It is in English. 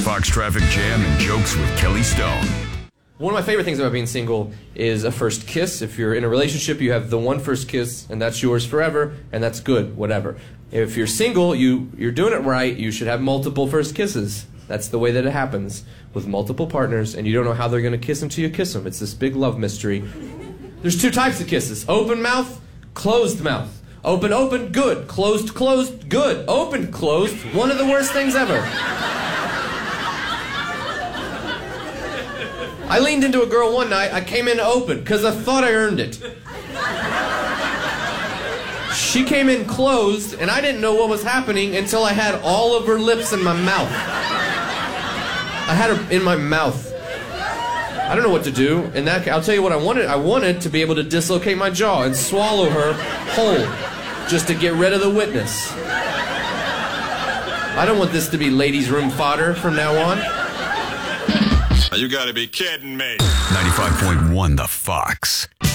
Fox Traffic Jam and Jokes with Kelly Stone. One of my favorite things about being single is a first kiss. If you're in a relationship, you have the one first kiss, and that's yours forever, and that's good, whatever. If you're single, you're doing it right, you should have multiple first kisses. That's the way that it happens, with multiple partners, and you don't know how they're going to kiss until you kiss them. It's this big love mystery. There's two types of kisses: open mouth, closed mouth. Open, open, good. Closed, closed, good. Open, closed, one of the worst things ever. I leaned into a girl one night. I came in open because I thought I earned it. She came in closed, and I didn't know what was happening until I had all of her lips in my mouth. I had her in my mouth. I don't know what to do. In that, I'll tell you what I wanted. I wanted to be able to dislocate my jaw and swallow her whole, just to get rid of the witness. I don't want this to be ladies' room fodder from now on. You gotta be kidding me. 95.1 The Fox.